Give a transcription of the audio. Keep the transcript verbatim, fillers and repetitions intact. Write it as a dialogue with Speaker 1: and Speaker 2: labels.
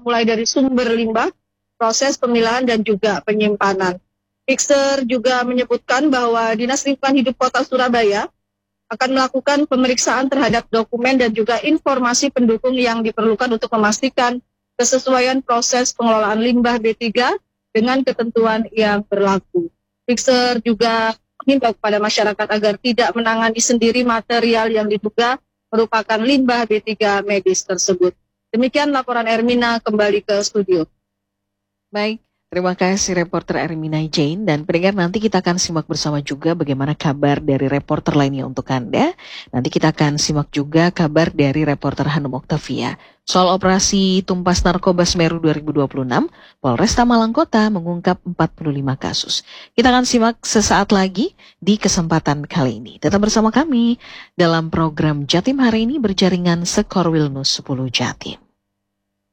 Speaker 1: mulai dari sumber limbah, proses pemilahan, dan juga penyimpanan. Pixer juga menyebutkan bahwa Dinas Lingkungan Hidup Kota Surabaya akan melakukan pemeriksaan terhadap dokumen dan juga informasi pendukung yang diperlukan untuk memastikan kesesuaian proses pengelolaan limbah B tiga dengan ketentuan yang berlaku. Pixer juga mengimbau kepada masyarakat agar tidak menangani sendiri material yang diduga merupakan limbah B tiga medis tersebut. Demikian laporan Ermina, kembali ke studio.
Speaker 2: Baik, terima kasih reporter Ermina Jane, dan pendengar, nanti kita akan simak bersama juga bagaimana kabar dari reporter lainnya untuk Anda. Nanti kita akan simak juga kabar dari reporter Hanum Oktavia. Soal operasi Tumpas Narkoba Semeru dua ribu dua puluh enam, Polresta Malang Kota mengungkap empat puluh lima kasus. Kita akan simak sesaat lagi di kesempatan kali ini. Tetap bersama kami dalam program Jatim hari ini berjaringan Sekor Wilnus sepuluh Jatim.